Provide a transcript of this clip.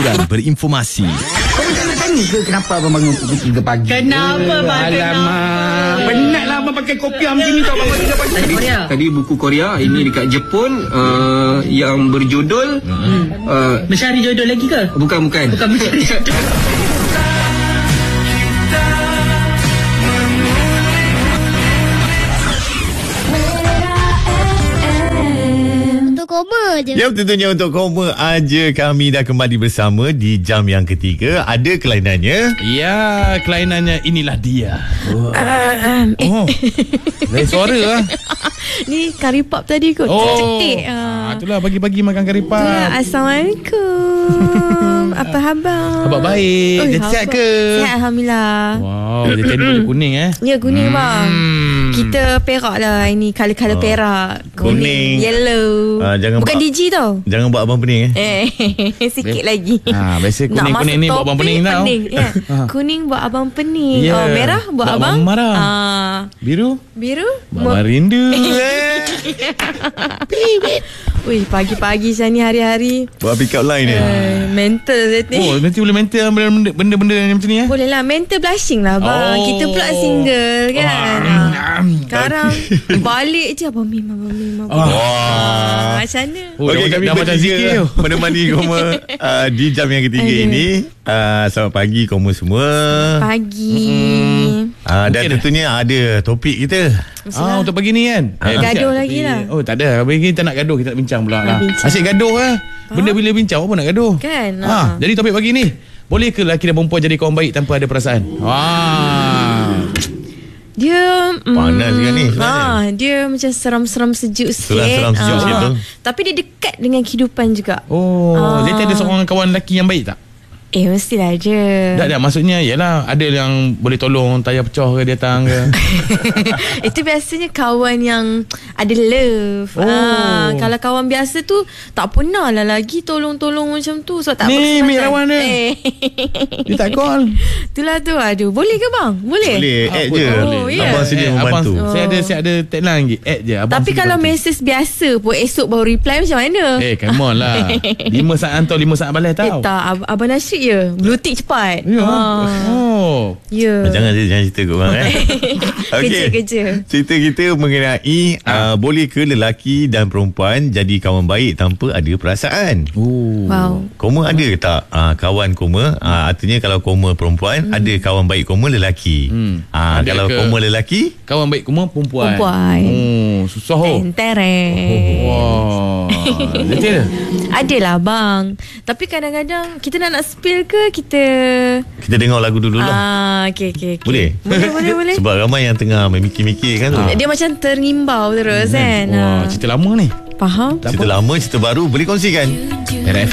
hiburan berinformasi. Kau jangan tanya ke kenapa abang bangun pukul 3 pagi? Kenapa bang? Alamak, penatlah abang pakai kopiah macam ni tau bangun 3 pagi. Tadi buku Korea, ini dekat Jepun, yang berjudul Mencari jodoh lagi ke? Bukan mencari jodoh. Koma je. Ya, tentunya untuk koma aja kami dah kembali bersama di jam yang ketiga. Ada kelainannya. Ya, kelainannya inilah dia. Lain suara lah. Ni kari pap tadi kot. Cetek. Itulah pagi-pagi makan kari pap. Assalamualaikum. Apa khabar? Khabar baik. Dia sihat ke? Sihat, Alhamdulillah. Wow, dia tadi boleh kuning Ya, kuning bang. Kita perak lah. Ini color-color perak. Kuning. Yellow. Bukan DG tau. Jangan buat abang pening sikit lagi. Biasa kuning-kuning ni buat abang pening tau. Kuning buat abang pening. Merah buat abang marah. Biru buat abang rindu. Wih, pagi-pagi saya ni hari-hari buat pick up line mental setting. Nanti boleh mental benda-benda macam ni Boleh lah, mental blushing lah bang. Kita pula single kan. Sekarang balik je Abang Mim. Macam mana? Okey, kami bertiga menemani koma di jam yang ketiga ini. Selamat pagi koma semua. Pagi. Dan tentunya ada topik kita. Untuk pagi ni kan. Gaduh lagi lah. Oh, tak ada. Pagi kita nak gaduh, kita nak bincang pula lah. Asyik gaduh lah. Benda bila bincang apa nak gaduh kan. Jadi topik pagi ni, boleh ke lelaki dan perempuan jadi kawan baik tanpa ada perasaan? Dia panas kan ni sebenarnya. Dia macam seram-seram sejuk sikit. Seram sejuk sikit tu. Tapi dia dekat dengan kehidupan juga. Dia ada seorang kawan lelaki yang baik tak? Mestilah ada. Tak, maksudnya yalah, ada yang boleh tolong tayar pecah ke dia datang ke. Itu biasanya kawan yang ada love. Kalau kawan biasa tu tak pernah lah lagi tolong-tolong macam tu. Sebab tak ni Mik Rawan dia. Dia tak call. Itulah tu. Aduh, boleh ke bang? Boleh add je. Abang sedia membantu. Saya ada tagline lagi, add je. Tapi kalau mesej biasa pun esok baru reply macam mana? Come on lah. 5 saat hantar 5 saat balas tau. Tak, Abang Nasrid je blue tick cepat. Jangan cerita kot bang. Kerja. Cerita kita mengenai boleh ke lelaki dan perempuan jadi kawan baik tanpa ada perasaan? Wow. Koma ada tak kawan koma? Artinya kalau koma perempuan, ada kawan baik koma lelaki. Kalau koma lelaki, kawan baik koma perempuan. Susah. Betul. Adalah bang. Tapi kadang-kadang kita nak spill ke kita dengar lagu dulu lah. Okay. Boleh? Sebab ramai yang tengah memikir-mikir kan tu. Dia macam ternimbau terus kan. Cerita lama ni. Faham? Cerita lama, cerita baru boleh kongsikan.